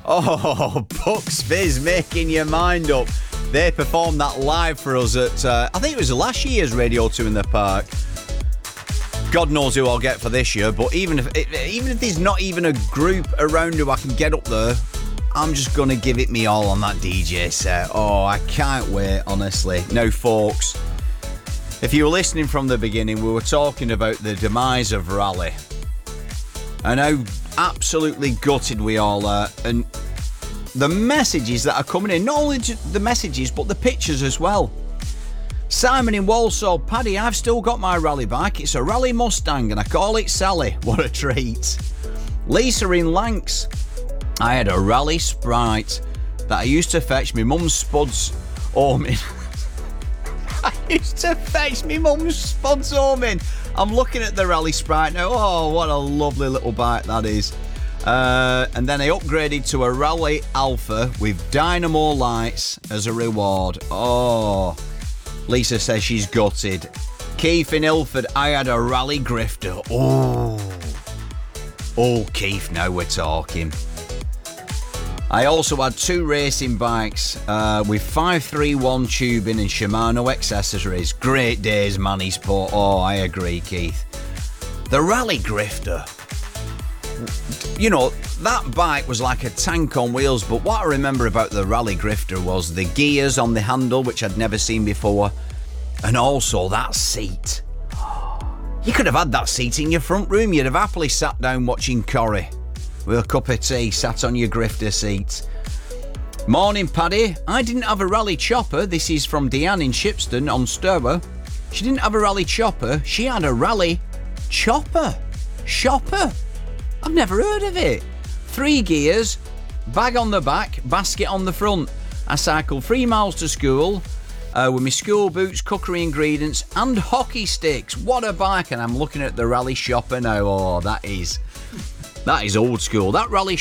Oh, Bucks Fizz making your mind up. They performed that live for us at, I think it was last year's Radio 2 in the Park. God knows who I'll get for this year, but even if there's not even a group around who I can get up there, I'm just going to give it me all on that DJ set. Oh, I can't wait, honestly. Now, folks, if you were listening from the beginning, we were talking about the demise of Raleigh and how absolutely gutted we all are, and the messages that are coming in, not only the messages but the pictures as well. Simon in Walsall, Paddy, I've still got my Raleigh bike. It's a Raleigh Mustang and I call it Sally. What a treat. Lisa in Lancs, I had a Raleigh Sprite that I used to fetch my mum's spuds home in. I used to fetch my mum's spuds home in. I'm looking at the Raleigh Sprite now. Oh, what a lovely little bike that is. And then I upgraded to a Raleigh Alpha with dynamo lights as a reward. Oh, Lisa says she's gutted. Keith in Ilford, I had a Raleigh Grifter. Oh, Keith, now we're talking. I also had 2 racing bikes with 531 tubing and Shimano accessories. Great days, Manny Sport. Oh, I agree, Keith. The Raleigh Grifter. You know, that bike was like a tank on wheels, but what I remember about the Raleigh Grifter was the gears on the handle, which I'd never seen before, and also that seat. You could have had that seat in your front room. You'd have happily sat down watching Corrie with a cup of tea, sat on your Grifter seat. Morning, Paddy. I didn't have a Raleigh Chopper. This is from Deanne in Shipston on Stour. She didn't have a Raleigh Chopper. She had a Raleigh Chopper. Shopper. I've never heard of it. 3 gears, bag on the back, basket on the front. I cycled 3 miles to school with my school boots, cookery ingredients and hockey sticks. What a bike. And I'm looking at the Raleigh Shopper now. Oh, that is old school. That Raleigh